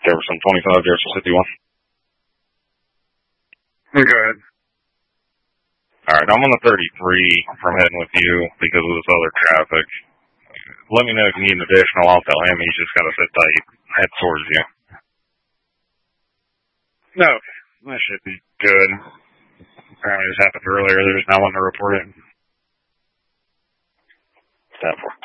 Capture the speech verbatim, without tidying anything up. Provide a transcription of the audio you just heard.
Jefferson twenty-five, Jefferson fifty-one. Go ahead. Alright, I'm on the thirty-three from heading with you because of this other traffic. Let me know if you need an additional. I'll tell him he's just got to sit tight. Head towards you. No, that should be good. Apparently this happened earlier. There's no one to report it. ten four.